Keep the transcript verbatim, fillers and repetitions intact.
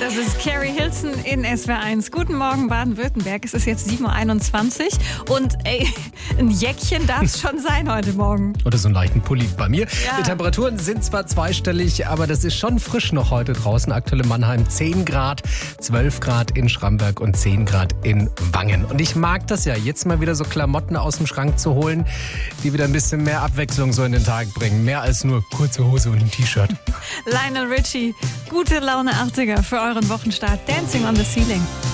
Das ist Carrie Hilson in S W R eins. Guten Morgen, Baden-Württemberg. Es ist jetzt sieben Uhr einundzwanzig und ey, ein Jäckchen darf es schon sein heute Morgen. Oder so einen leichten Pulli bei mir. Ja. Die Temperaturen sind zwar zweistellig, aber das ist schon frisch noch heute draußen. Aktuell in Mannheim zehn Grad, zwölf Grad in Schramberg und zehn Grad in Wangen. Und ich mag das ja, jetzt mal wieder so Klamotten aus dem Schrank zu holen, die wieder ein bisschen mehr Abwechslung so in den Tag bringen. Mehr als nur kurze Hose und ein T-Shirt. Lionel Richie, gute Laune achtziger für euren Wochenstart. Dancing on the Ceiling.